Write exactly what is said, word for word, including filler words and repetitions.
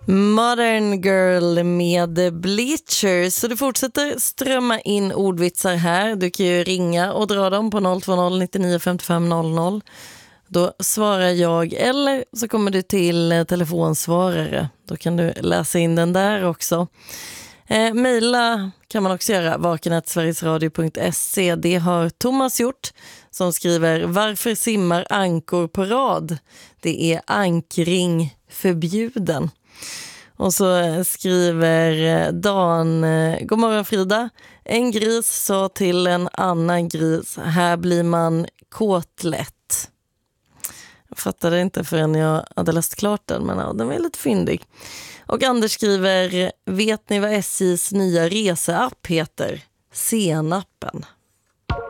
Modern Girl med Bleachers. Så det fortsätter strömma in ordvitsar här. Du kan ju ringa och dra dem på noll två noll nittionio femtiofem noll noll. Då svarar jag, eller så kommer du till telefonsvarare. Då kan du läsa in den där också. Eh, maila kan man också göra, vaken at sverigesradio punkt se. Det har Thomas gjort, som skriver: varför simmar ankor på rad? Det är ankring förbjuden. Och så skriver Dan: god morgon Frida. En gris sa till en annan gris: här blir man kåtlätt. Jag fattade inte förrän jag hade läst klart den, men ja, den var lite fyndig. Och Anders skriver: vet ni vad S J:s nya reseapp heter? Senappen.